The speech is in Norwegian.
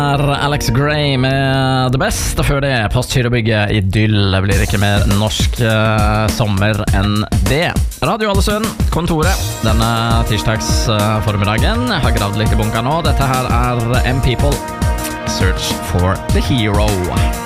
Alex Gray med det beste. Før det Postgirobygget, Idyll. Det blir ikke mer norsk sommer enn det. Radio Ålesund, kontoret denne tirsdags formiddagen. Jeg har gravd litt i bunka nå. Dette her er M-People, Search for the Hero.